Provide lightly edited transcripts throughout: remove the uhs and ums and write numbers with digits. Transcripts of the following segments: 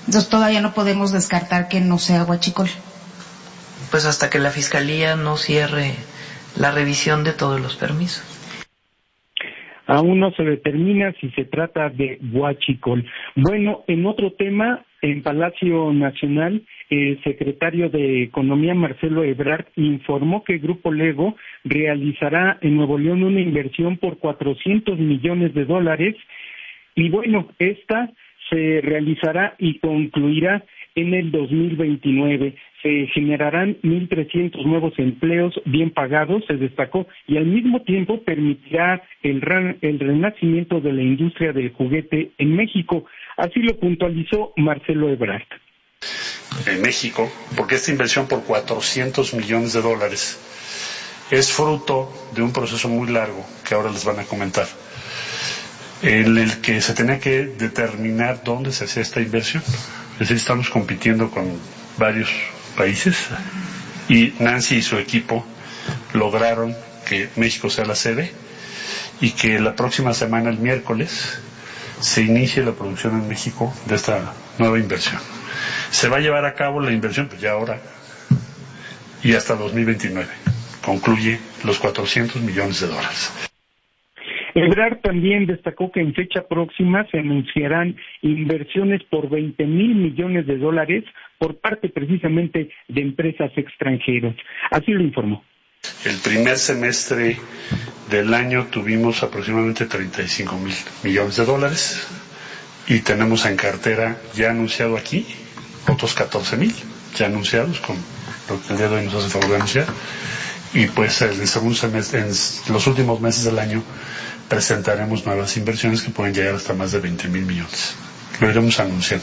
Entonces todavía no podemos descartar que no sea huachicol. Pues hasta que la Fiscalía no cierre la revisión de todos los permisos. Aún no se determina si se trata de huachicol. Bueno, en otro tema, en Palacio Nacional, el secretario de Economía, Marcelo Ebrard, informó que el Grupo Lego realizará en Nuevo León una inversión por $400 millones. Y bueno, esta se realizará y concluirá en el 2029. Se generarán 1,300 nuevos empleos bien pagados, se destacó, y al mismo tiempo permitirá el renacimiento de la industria del juguete en México. Así lo puntualizó Marcelo Ebrard. En México, porque esta inversión por $400 millones es fruto de un proceso muy largo que ahora les van a comentar, en el que se tenía que determinar dónde se hacía esta inversión. Es decir, estamos compitiendo con varios países y Nancy y su equipo lograron que México sea la sede y que la próxima semana, el miércoles, se inicie la producción en México de esta nueva inversión. Se va a llevar a cabo la inversión, pues ya ahora, y hasta 2029. Concluye los $400 millones. Ebrard también destacó que en fecha próxima se anunciarán inversiones por $20,000 millones por parte precisamente de empresas extranjeras. Así lo informó. El primer semestre del año tuvimos aproximadamente $35,000 millones y tenemos en cartera ya anunciado aquí otros 14,000 ya anunciados, con lo que el día de hoy nos hace favor de anunciar, y pues en el segundo semestre, en los últimos meses del año, presentaremos nuevas inversiones que pueden llegar hasta más de $20,000 millones. Lo iremos anunciando.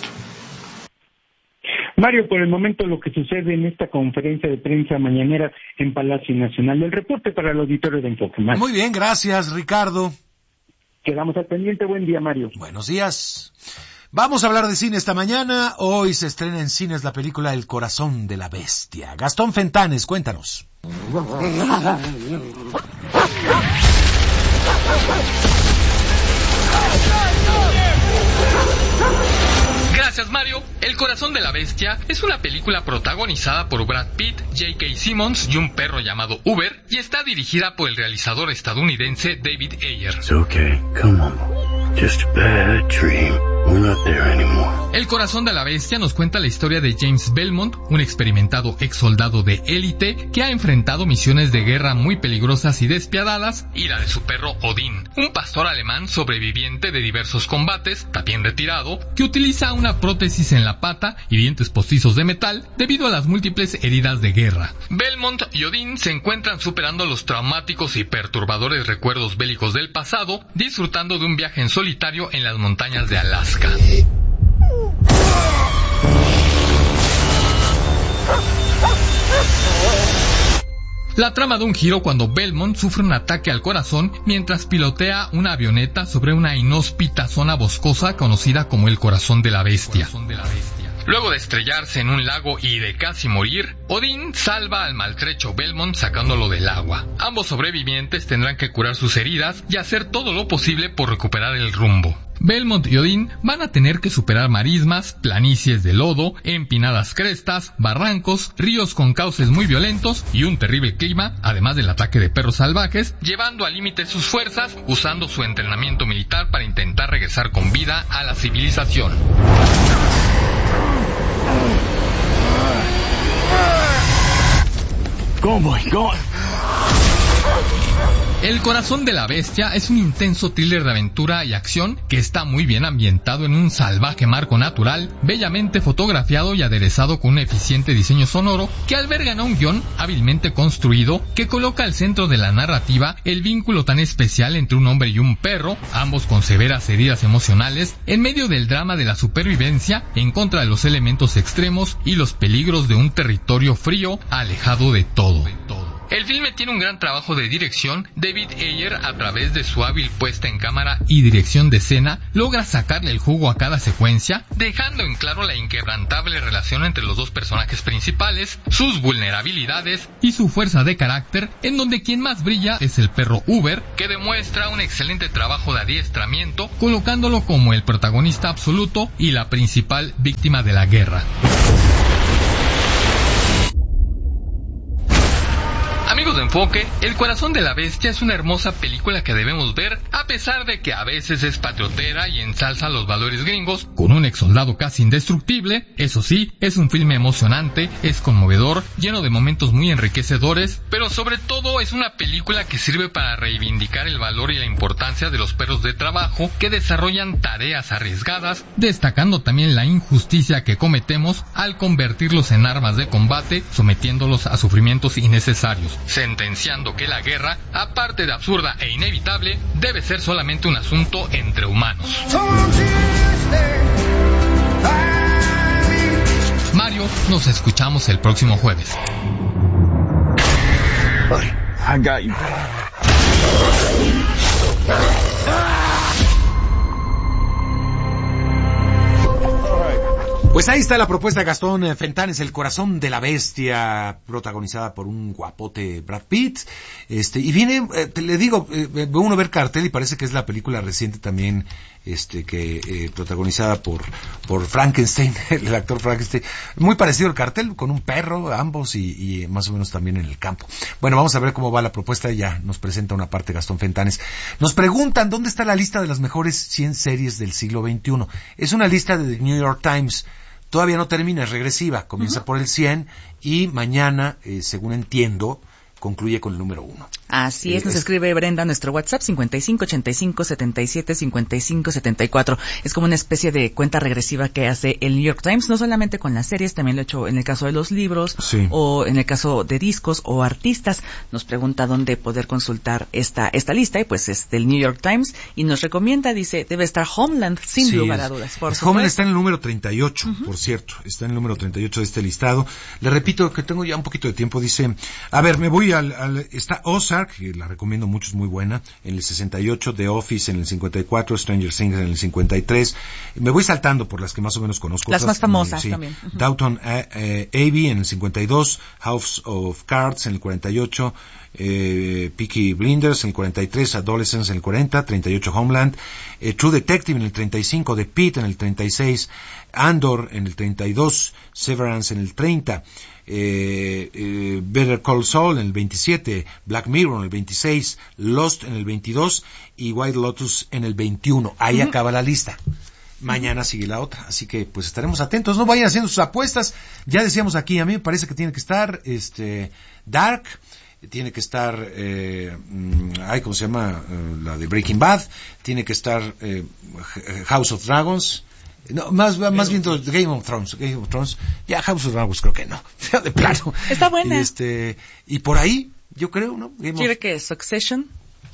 Mario, por el momento lo que sucede en esta conferencia de prensa mañanera en Palacio Nacional. El reporte para el auditorio de Enfoque. Mario. Muy bien, gracias, Ricardo. Quedamos al pendiente. Buen día, Mario. Buenos días. Vamos a hablar de cine esta mañana. Hoy se estrena en cines la película El Corazón de la Bestia. Gastón Fentanes, cuéntanos. Gracias, Mario. El Corazón de la Bestia es una película protagonizada por Brad Pitt, J.K. Simmons y un perro llamado Uber, y está dirigida por el realizador estadounidense David Ayer. It's okay, come on. Just a bad dream. We're not there anymore. El Corazón de la Bestia nos cuenta la historia de James Belmont, un experimentado ex soldado de élite que ha enfrentado misiones de guerra muy peligrosas y despiadadas, y la de su perro Odín, un pastor alemán sobreviviente de diversos combates, también retirado, que utiliza una prótesis en la pata y dientes postizos de metal debido a las múltiples heridas de guerra. Belmont y Odín se encuentran superando los traumáticos y perturbadores recuerdos bélicos del pasado, disfrutando de un viaje en solitario en las montañas de Alaska. La trama da un giro cuando Belmont sufre un ataque al corazón mientras pilotea una avioneta sobre una inhóspita zona boscosa conocida como el Corazón de la Bestia. Luego de estrellarse en un lago y de casi morir, Odín salva al maltrecho Belmont sacándolo del agua. Ambos sobrevivientes tendrán que curar sus heridas y hacer todo lo posible por recuperar el rumbo. Belmont y Odín van a tener que superar marismas, planicies de lodo, empinadas crestas, barrancos, ríos con cauces muy violentos y un terrible clima, además del ataque de perros salvajes, llevando al límite sus fuerzas, usando su entrenamiento militar para intentar regresar con vida a la civilización. Oh my God. El Corazón de la Bestia es un intenso thriller de aventura y acción que está muy bien ambientado en un salvaje marco natural, bellamente fotografiado y aderezado con un eficiente diseño sonoro que albergan a un guión hábilmente construido que coloca al centro de la narrativa el vínculo tan especial entre un hombre y un perro, ambos con severas heridas emocionales, en medio del drama de la supervivencia en contra de los elementos extremos y los peligros de un territorio frío alejado de todo. El filme tiene un gran trabajo de dirección. David Ayer, a través de su hábil puesta en cámara y dirección de escena, logra sacarle el jugo a cada secuencia, dejando en claro la inquebrantable relación entre los dos personajes principales, sus vulnerabilidades y su fuerza de carácter, en donde quien más brilla es el perro Uber, que demuestra un excelente trabajo de adiestramiento, colocándolo como el protagonista absoluto y la principal víctima de la guerra. Amigos de Enfoque, El Corazón de la Bestia es una hermosa película que debemos ver, a pesar de que a veces es patriotera y ensalza los valores gringos, con un exsoldado casi indestructible. Eso sí, es un filme emocionante, es conmovedor, lleno de momentos muy enriquecedores, pero sobre todo es una película que sirve para reivindicar el valor y la importancia de los perros de trabajo que desarrollan tareas arriesgadas, destacando también la injusticia que cometemos al convertirlos en armas de combate, sometiéndolos a sufrimientos innecesarios, sentenciando que la guerra, aparte de absurda e inevitable, debe ser solamente un asunto entre humanos. Mario, nos escuchamos el próximo jueves. I got you. Pues ahí está la propuesta de Gastón Fentanes, El Corazón de la Bestia, protagonizada por un guapote Brad Pitt. Y viene, le digo, uno ver cartel y parece que es la película reciente también, protagonizada por Frankenstein, el actor Frankenstein. Muy parecido el cartel, con un perro, ambos, y más o menos también en el campo. Bueno, vamos a ver cómo va la propuesta. Ya nos presenta una parte Gastón Fentanes. Nos preguntan, ¿dónde está la lista de las mejores 100 series del siglo XXI? Es una lista de The New York Times. Todavía no termina, es regresiva, comienza por el 100 y mañana, según entiendo, concluye con el número 1. Así es, nos escribe Brenda a nuestro WhatsApp 5585-77-55-74. Es como una especie de cuenta regresiva que hace el New York Times, no solamente con las series, también lo ha hecho en el caso de los libros, sí, o en el caso de discos o artistas. Nos pregunta dónde poder consultar esta lista, y pues es del New York Times, y nos recomienda, dice, debe estar Homeland, sin lugar a dudas. Homeland está en el número 38, por cierto, está en el número 38 de este listado. Le repito que tengo ya un poquito de tiempo, dice, a ver, me voy está Ozark, que la recomiendo mucho, es muy buena, en el 68, The Office en el 54, Stranger Things en el 53. Me voy saltando por las que más o menos conozco. Las más famosas también. Downton Abbey en el 52, House of Cards en el 48, Peaky Blinders en el 43, Adolescence en el 40, 38 Homeland, True Detective en el 35, The Pitt en el 36, Andor en el 32, Severance en el 30, Better Call Saul en el 27, Black Mirror en el 26, Lost en el 22 y White Lotus en el 21. Ahí acaba la lista. Mañana sigue la otra, así que pues estaremos atentos. No vayan haciendo sus apuestas. Ya decíamos aquí, a mí me parece que tiene que estar Dark, tiene que estar ¿cómo se llama? La de Breaking Bad, tiene que estar House of Dragons. No, más bien Game of Thrones. Ya House of Dragons creo que no. De plano. Está buena. Y por ahí, yo creo, ¿no? ¿Quiere que Succession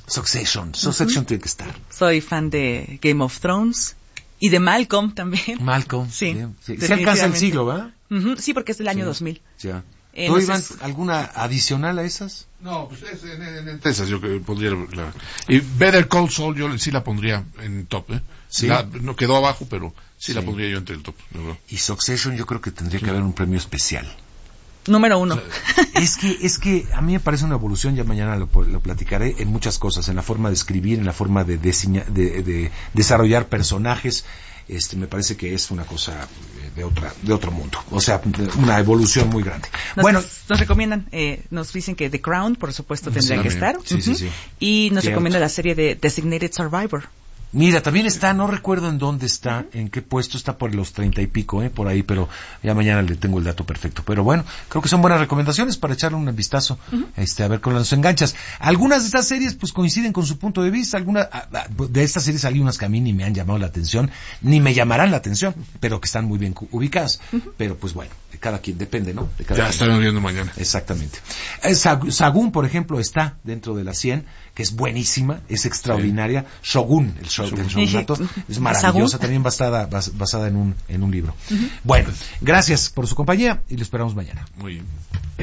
tiene que estar. Soy fan de Game of Thrones y de Malcolm también. Malcolm. Sí. Se alcanza el siglo, ¿verdad? Sí, porque es del año 2000. Ya. ¿Tú, Iván, alguna adicional a esas? No, pues entre esas yo pondría y Better Call Saul yo sí la pondría en top, ¿eh? Sí. No quedó abajo, pero sí la pondría yo entre el top. Y Succession yo creo que tendría que haber un premio especial. Número 1. Es que a mí me parece una evolución, ya mañana lo platicaré, en muchas cosas, en la forma de escribir, en la forma de desarrollar personajes. Me parece que es una cosa de otro mundo, o sea, una evolución muy grande. Nos recomiendan, nos dicen que The Crown, por supuesto, tendría que estar. Sí. Y nos recomienda la serie de Designated Survivor. Mira, también está, no recuerdo en dónde está, en qué puesto está, por los 30 y pico, por ahí, pero ya mañana le tengo el dato perfecto. Pero bueno, creo que son buenas recomendaciones para echarle un vistazo, a ver con las enganchas. Algunas de estas series, pues coinciden con su punto de vista, algunas, de estas series hay unas que a mí ni me han llamado la atención, ni me llamarán la atención, pero que están muy bien ubicadas. Pero pues bueno, cada quien, depende, ¿no? De cada ya estaremos viendo mañana. Exactamente. Sagún, por ejemplo, está dentro de la 100, que es buenísima, es extraordinaria. Shogun, el shogunato, es maravillosa, también basada en un libro. Bueno, gracias por su compañía y lo esperamos mañana. Muy bien.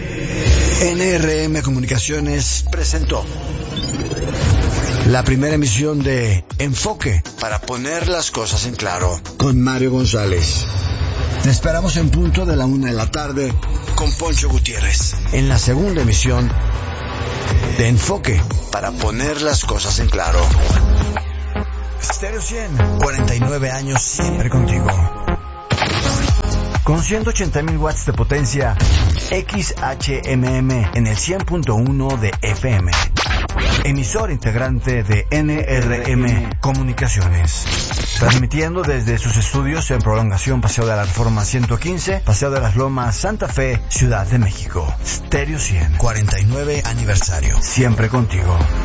NRM Comunicaciones presentó la primera emisión de Enfoque, para poner las cosas en claro, con Mario González. Te esperamos en punto de la 1:00 p.m. con Poncho Gutiérrez, en la segunda emisión de Enfoque, para poner las cosas en claro. Stereo 100, 49 años siempre contigo. Con 180,000 watts de potencia, XHMM en el 100.1 de FM. Emisor integrante de NRM Comunicaciones. Transmitiendo desde sus estudios en Prolongación Paseo de la Reforma 115, Paseo de las Lomas, Santa Fe, Ciudad de México. Stereo 100, 49 aniversario. Siempre contigo.